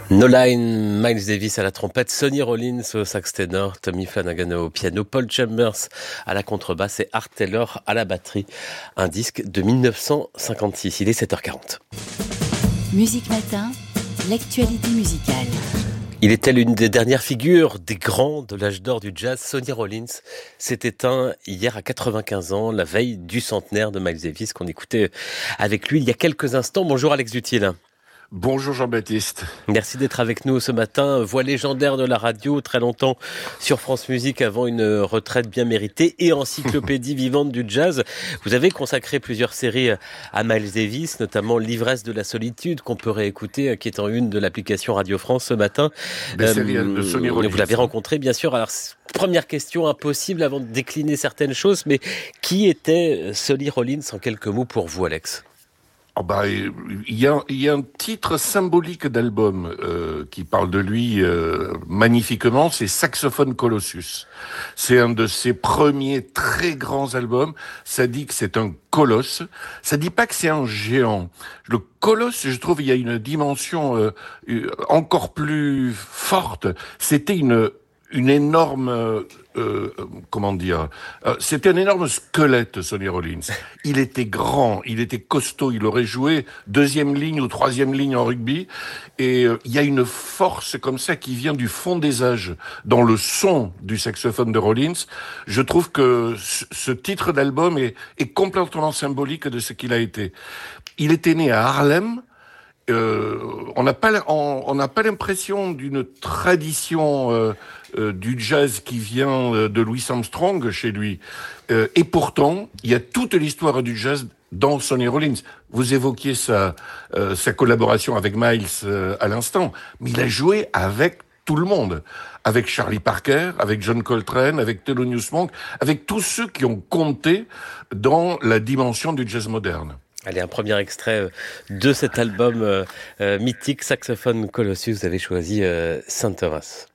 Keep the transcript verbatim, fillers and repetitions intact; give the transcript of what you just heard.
No Line, Miles Davis à la trompette, Sonny Rollins au sax ténor, Tommy Flanagan au piano, Paul Chambers à la contrebasse et Art Taylor à la batterie. Un disque de dix-neuf cent cinquante-six. Il est sept heures quarante. Musique Matin, l'actualité musicale. Il était l'une des dernières figures des grands de l'âge d'or du jazz. Sonny Rollins s'est éteint hier à quatre-vingt-quinze ans, la veille du centenaire de Miles Davis qu'on écoutait avec lui il y a quelques instants. Bonjour Alex Duthil. Bonjour Jean-Baptiste. Merci d'être avec nous ce matin. Voix légendaire de la radio, très longtemps sur France Musique avant une retraite bien méritée et encyclopédie vivante du jazz. Vous avez consacré plusieurs séries à Miles Davis, notamment L'ivresse de la solitude qu'on peut réécouter, qui est en une de l'application Radio France ce matin. Des euh, séries de Sonny Rollins. Vous l'avez rencontré, bien sûr. Alors, première question impossible avant de décliner certaines choses, mais qui était Sonny Rollins en quelques mots pour vous, Alex ? Oh bah, il y a, il y a un titre symbolique d'album euh, qui parle de lui euh, magnifiquement, c'est Saxophone Colossus. C'est un de ses premiers très grands albums. Ça dit que c'est un colosse. Ça dit pas que c'est un géant. Le colosse, je trouve, il y a une dimension euh, encore plus forte. C'était une une énorme, euh, euh, comment dire, euh, c'était un énorme squelette, Sonny Rollins. Il était grand, il était costaud, il aurait joué deuxième ligne ou troisième ligne en rugby. Et euh, il y a une force comme ça qui vient du fond des âges dans le son du saxophone de Rollins. Je trouve que ce, ce titre d'album est, est complètement symbolique de ce qu'il a été. Il était né à Harlem. Euh, on n'a pas, on n'a pas l'impression d'une tradition euh, euh, du jazz qui vient de Louis Armstrong chez lui. Euh, et pourtant, il y a toute l'histoire du jazz dans Sonny Rollins. Vous évoquiez sa, euh, sa collaboration avec Miles euh, à l'instant, mais il a joué avec tout le monde, avec Charlie Parker, avec John Coltrane, avec Thelonious Monk, avec tous ceux qui ont compté dans la dimension du jazz moderne. Allez, un premier extrait de cet album euh, euh, mythique, Saxophone Colossus. Vous avez choisi euh, Saint Thomas.